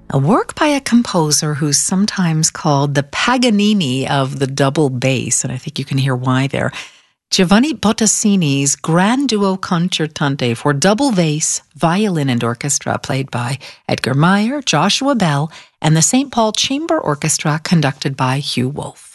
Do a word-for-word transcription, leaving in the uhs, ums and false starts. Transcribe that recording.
A work by a composer who's sometimes called the Paganini of the double bass, and I think you can hear why there. Giovanni Bottassini's Grand Duo Concertante for double bass, violin, and orchestra, played by Edgar Meyer, Joshua Bell, and the Saint Paul Chamber Orchestra, conducted by Hugh Wolf.